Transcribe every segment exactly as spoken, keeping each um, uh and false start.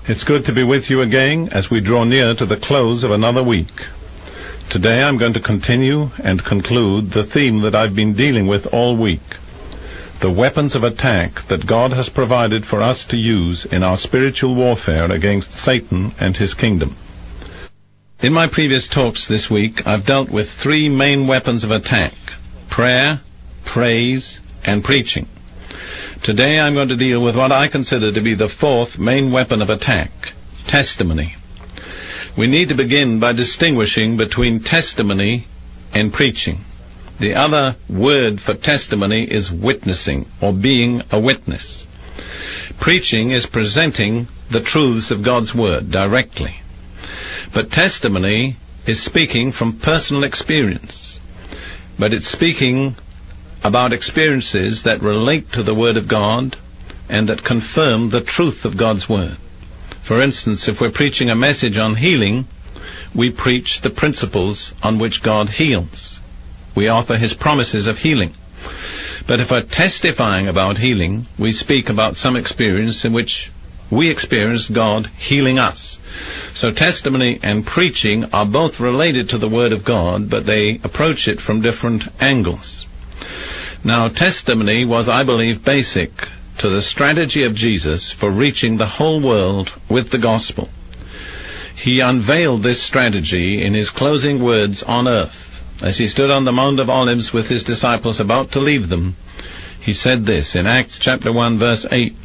It's good to be with you again as we draw near to the close of another week. Today I'm going to continue and conclude the theme that I've been dealing with all week, the weapons of attack that God has provided for us to use in our spiritual warfare against Satan and his kingdom. In my previous talks this week, I've dealt with three main weapons of attack: prayer, praise, and preaching. Today I'm going to deal with what I consider to be the fourth main weapon of attack: testimony. We need to begin by distinguishing between testimony and preaching. The other word for testimony is witnessing, or being a witness. Preaching is presenting the truths of God's Word directly. But testimony is speaking from personal experience. But it's speaking about experiences that relate to the Word of God and that confirm the truth of God's Word. For instance, if we're preaching a message on healing, we preach the principles on which God heals. We offer His promises of healing. But if we're testifying about healing, we speak about some experience in which we experience God healing us. So testimony and preaching are both related to the Word of God, but they approach it from different angles. Now, testimony was, I believe, basic to the strategy of Jesus for reaching the whole world with the gospel. He unveiled this strategy in his closing words on earth. As he stood on the Mount of Olives with his disciples about to leave them, he said this in Acts chapter one, verse eight,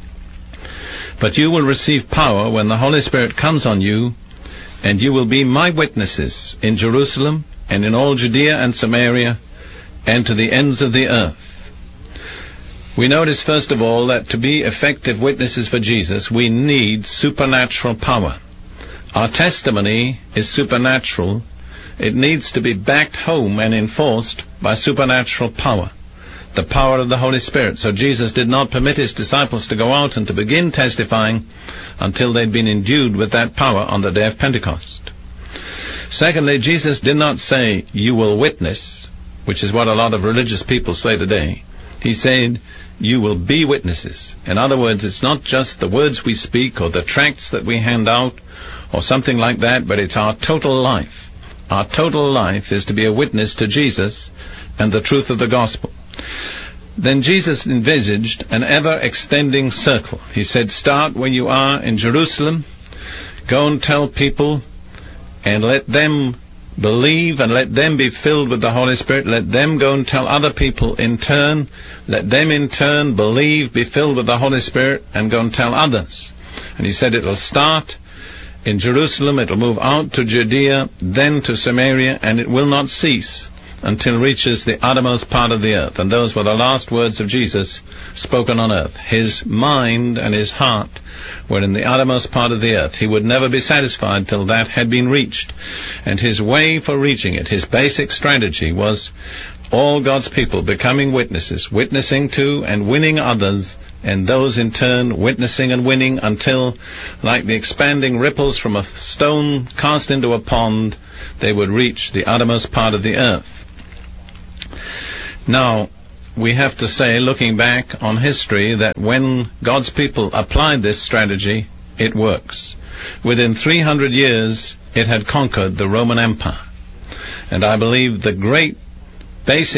"But you will receive power when the Holy Spirit comes on you, and you will be my witnesses in Jerusalem and in all Judea and Samaria and to the ends of the earth." We notice, first of all, that to be effective witnesses for Jesus, we need supernatural power. Our testimony is supernatural. It needs to be backed home and enforced by supernatural power, the power of the Holy Spirit. So Jesus did not permit his disciples to go out and to begin testifying until they'd been endued with that power on the day of Pentecost. Secondly, Jesus did not say, "You will witness," which is what a lot of religious people say today. He said, "You will be witnesses." In other words, it's not just the words we speak or the tracts that we hand out or something like that, but it's our total life. Our total life is to be a witness to Jesus and the truth of the gospel. Then Jesus envisaged an ever-extending circle. He said, start where you are in Jerusalem, go and tell people, and let them believe and let them be filled with the Holy Spirit. Let them go and tell other people in turn. Let them in turn believe, be filled with the Holy Spirit, and go and tell others. And he said it'll start in Jerusalem, it'll move out to Judea, then to Samaria, and it will not cease until it reaches the uttermost part of the earth. And those were the last words of Jesus spoken on earth. His mind and his heart were in the uttermost part of the earth. He would never be satisfied till that had been reached. And his way for reaching it, his basic strategy, was all God's people becoming witnesses, witnessing to and winning others, and those in turn witnessing and winning until, like the expanding ripples from a stone cast into a pond, they would reach the uttermost part of the earth. Now, we have to say, looking back on history, that when God's people applied this strategy, it works. Within three hundred years, it had conquered the Roman Empire. And I believe the great basic